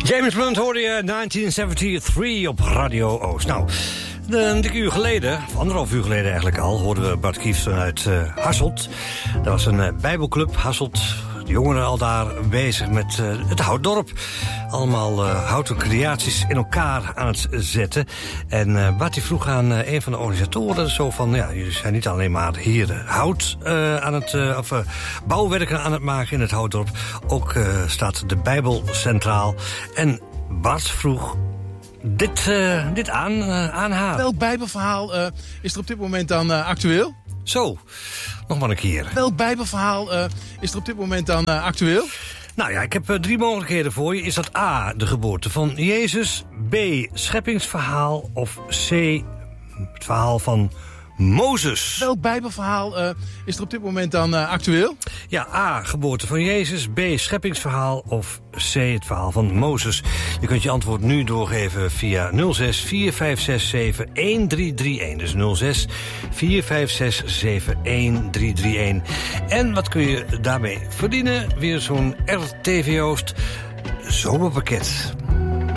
James Blunt hoorde je 1973 op Radio Oost. Nou, een dikke uur geleden, of 1,5 uur geleden eigenlijk al, hoorden we Bart Kiefs uit Hasselt. Dat was een bijbelclub, Hasselt. De jongeren al daar bezig met het Houtdorp. Allemaal houten creaties in elkaar aan het zetten. En Bart die vroeg aan een van de organisatoren zo van... ja, jullie zijn niet alleen maar hier hout aan het... bouwwerken aan het maken in het Houtdorp. Ook staat de Bijbel centraal. En Bart vroeg... Dit aanhalen. Welk Bijbelverhaal is er op dit moment dan actueel? Zo, nog maar een keer. Welk Bijbelverhaal is er op dit moment dan actueel? Nou ja, ik heb 3 mogelijkheden voor je. Is dat A, de geboorte van Jezus, B, scheppingsverhaal of C, het verhaal van Mozes? Welk Bijbelverhaal is er op dit moment dan actueel? Ja, A, geboorte van Jezus, B, scheppingsverhaal of C, het verhaal van Mozes. Je kunt je antwoord nu doorgeven via 06 4567 1331. Dus 06 4567 1331. En wat kun je daarmee verdienen? Weer zo'n RTV Oost zomerpakket.